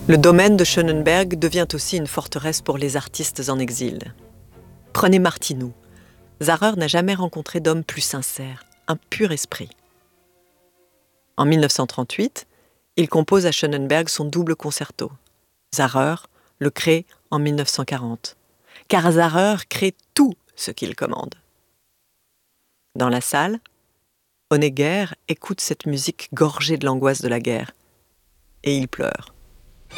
Le domaine de Schönenberg devient aussi une forteresse pour les artistes en exil. Prenez Martinoux. Zahrer n'a jamais rencontré d'homme plus sincère, un pur esprit. En 1938, il compose à Schönenberg son double concerto. Zahrer le crée en 1940, car Zahrer crée tout ce qu'il commande. Dans la salle, Honegger écoute cette musique gorgée de l'angoisse de la guerre, et il pleure.